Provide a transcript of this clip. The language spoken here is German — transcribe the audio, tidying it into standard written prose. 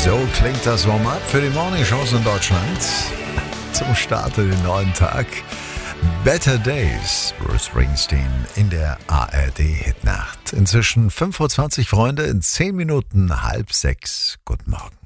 So klingt das Warm-up für die Morning-Shows in Deutschland. Zum Start in den neuen Tag. Better Days, Bruce Springsteen in der ARD-Hitnacht. Inzwischen 5:20 Uhr, Freunde, in 10 Minuten 5:30. Guten Morgen.